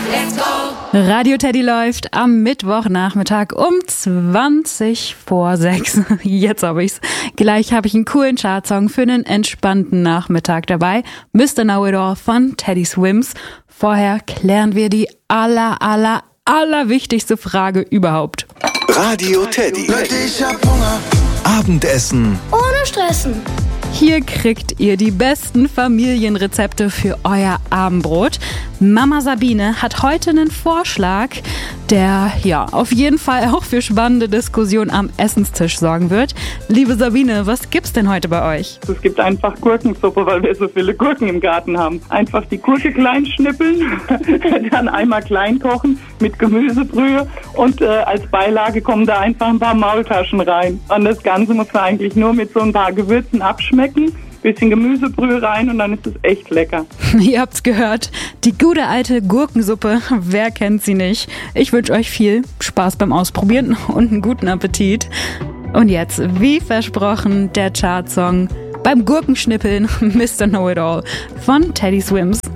Radio Teddy läuft am Mittwochnachmittag um 5:20. Jetzt habe ich's. Gleich habe ich einen coolen Chartsong für einen entspannten Nachmittag dabei. Mr. Know-It-All von Teddy Swims. Vorher klären wir die allerwichtigste Frage überhaupt. Radio Teddy. Leute, ich hab Hunger. Abendessen. Ohne Stressen. Hier kriegt ihr die besten Familienrezepte für euer Abendbrot. Mama Sabine hat heute einen Vorschlag, der auf jeden Fall auch für spannende Diskussionen am Essenstisch sorgen wird. Liebe Sabine, was gibt's denn heute bei euch? Es gibt einfach Gurkensuppe, weil wir so viele Gurken im Garten haben. Einfach die Gurke klein schnippeln, dann einmal klein kochen mit Gemüsebrühe und als Beilage kommen da einfach ein paar Maultaschen rein. Und das Ganze muss man eigentlich nur mit so ein paar Gewürzen abschmecken. Bisschen Gemüsebrühe rein und dann ist es echt lecker. Ihr habt's gehört, die gute alte Gurkensuppe, wer kennt sie nicht? Ich wünsche euch viel Spaß beim Ausprobieren und einen guten Appetit. Und jetzt, wie versprochen, der Chartsong beim Gurkenschnippeln Mr. Know-It-All von Teddy Swims.